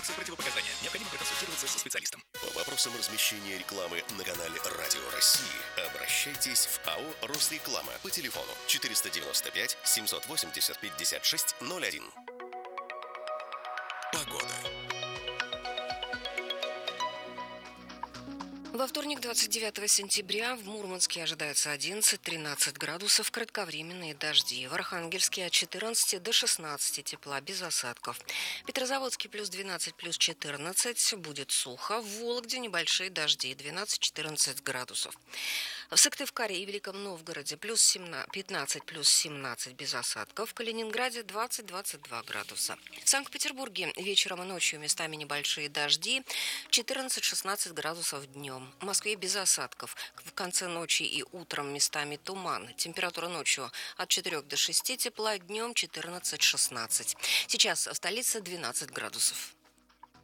Противопоказания. Необходимо проконсультироваться со специалистом. По вопросам размещения рекламы на канале Радио России обращайтесь в АО «Росреклама» по телефону 495 780 5601. Погода. Во вторник, 29 сентября, в Мурманске ожидается 11-13 градусов, кратковременные дожди. В Архангельске от 14 до 16 тепла, без осадков. В Петрозаводске плюс 12, плюс 14, будет сухо. В Вологде небольшие дожди, 12-14 градусов. В Сыктывкаре и Великом Новгороде плюс 15, плюс 17, без осадков. В Калининграде 20-22 градуса. В Санкт-Петербурге вечером и ночью местами небольшие дожди, 14-16 градусов днем. В Москве без осадков. В конце ночи и утром местами туман. Температура ночью от 4 до 6 тепла, днем 14-16. Сейчас в столице 12 градусов.